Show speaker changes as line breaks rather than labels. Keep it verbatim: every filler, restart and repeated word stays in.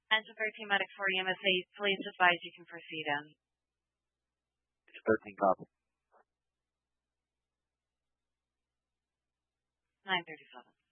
Engine thirteen Medic for E M S eight, please advise you can proceed in.
thirteen copy.
nine thirty-seven.